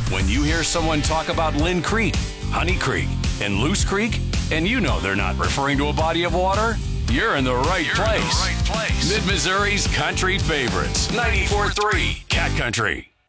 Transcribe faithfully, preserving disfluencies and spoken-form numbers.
When you hear someone talk about Lynn Creek, Honey Creek, and Loose Creek, and you know they're not referring to a body of water, you're in the right You're place. in the right place. Mid-Missouri's country favorites, ninety-four point three Cat Country.